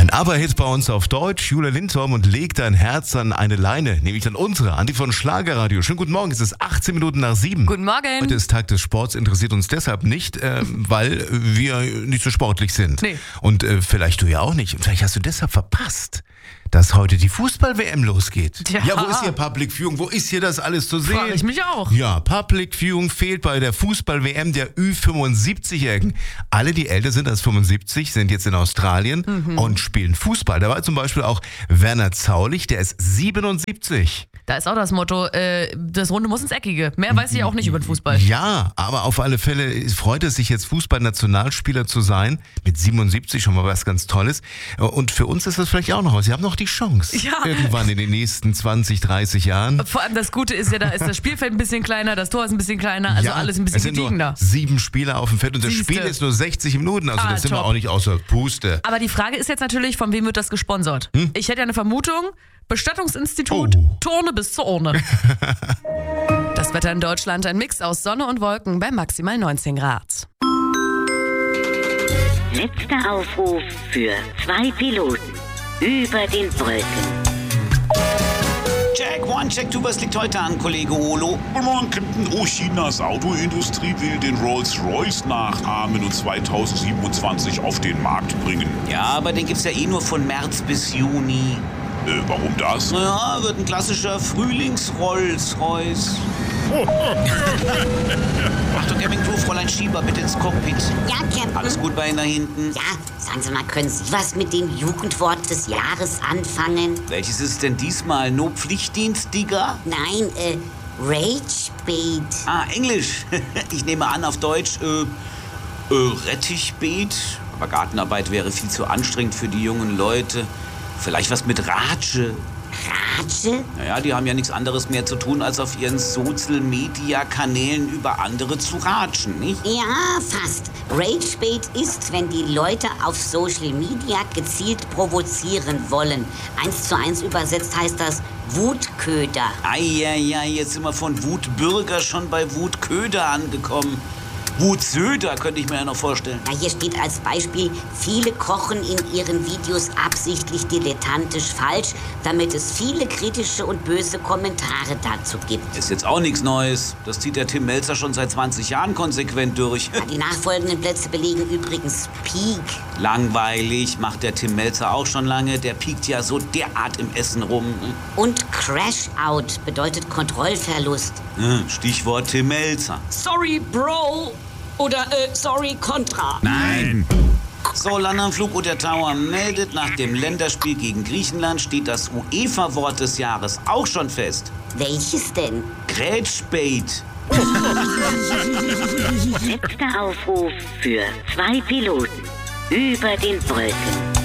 Ein Aber-Hit bei uns auf Deutsch. Julia Lindholm und Leg dein Herz an eine Leine, nämlich an unsere, an die von Schlagerradio. Schönen guten Morgen, es ist 18 Minuten nach 7. Guten Morgen. Heute ist Tag des Sports, interessiert uns deshalb nicht, weil wir nicht so sportlich sind. Nee. Und vielleicht du ja auch nicht. Vielleicht hast du deshalb verpasst, dass heute die Fußball-WM losgeht. Ja. Ja, wo ist hier Public Viewing? Wo ist hier das alles zu sehen? Frage ich mich auch. Ja, Public Viewing fehlt bei der Fußball-WM der Ü75-Jährigen. Alle, die älter sind als 75, sind jetzt in Australien und spielen Fußball. Da war zum Beispiel auch Werner Zaulich, der ist 77. Da ist auch das Motto, das Runde muss ins Eckige. Mehr weiß ich auch nicht über den Fußball. Ja, aber auf alle Fälle freut es sich jetzt, Fußball-Nationalspieler zu sein. Mit 77 schon mal was ganz Tolles. Und für uns ist das vielleicht auch noch was. Sie haben noch die Chance. Ja. Irgendwann in den nächsten 20, 30 Jahren. Vor allem das Gute ist ja, da ist das Spielfeld ein bisschen kleiner, das Tor ist ein bisschen kleiner, also alles ein bisschen es sind gediegener. nur 7 Spieler auf dem Feld und das Siehste. Spiel ist nur 60 Minuten. Also das sind wir top. auch nicht außer Puste. Aber die Frage ist jetzt natürlich, von wem wird das gesponsert? Ich hätte ja eine Vermutung, Bestattungsinstitut, Turne bis zur Urne. Das Wetter in Deutschland, ein Mix aus Sonne und Wolken bei maximal 19 Grad. Letzter Aufruf für 2 Piloten über den Wolken. Check 1, Check 2, was liegt heute an, Kollege Olo? Guten Morgen, Captain. Chinas Autoindustrie will den Rolls-Royce nachahmen und 2027 auf den Markt bringen. Ja, aber den gibt's ja eh nur von März bis Juni. Warum das? Ja, wird ein klassischer Frühlings-Rolls-Royce. Achtung, Cabin-Crew, Fräulein Schieber, bitte ins Cockpit. Ja, Captain. Alles gut bei Ihnen da hinten? Ja, sagen Sie mal, können Sie was mit dem Jugendwort des Jahres anfangen? Welches ist denn diesmal? No Pflichtdienst, Digga? Nein, Ragebait. Ah, Englisch. Ich nehme an, auf Deutsch, Rettichbeet. Aber Gartenarbeit wäre viel zu anstrengend für die jungen Leute. Vielleicht was mit Ratsche. Ratsche? Naja, die haben ja nichts anderes mehr zu tun, als auf ihren Social-Media-Kanälen über andere zu ratschen, nicht? Ja, fast. Ragebait ist, wenn die Leute auf Social Media gezielt provozieren wollen. 1:1 übersetzt heißt das Wutköder. Eieiei, jetzt sind wir von Wutbürger schon bei Wutköder angekommen. Wutsöder könnte ich mir ja noch vorstellen. Na, hier steht als Beispiel, viele kochen in ihren Videos absichtlich dilettantisch falsch, damit es viele kritische und böse Kommentare dazu gibt. Ist jetzt auch nichts Neues. Das zieht der Tim Melzer schon seit 20 Jahren konsequent durch. Die nachfolgenden Plätze belegen übrigens Peak. Langweilig, macht der Tim Melzer auch schon lange. Der piekt ja so derart im Essen rum. Und Crash-Out bedeutet Kontrollverlust. Stichwort Tim Melzer. Sorry, Bro. Oder, sorry, Contra. Nein! So, Landanflug und der Tower meldet, nach dem Länderspiel gegen Griechenland steht das UEFA-Wort des Jahres auch schon fest. Welches denn? Grätschbait. Letzter Aufruf für 2 Piloten über den Wolken.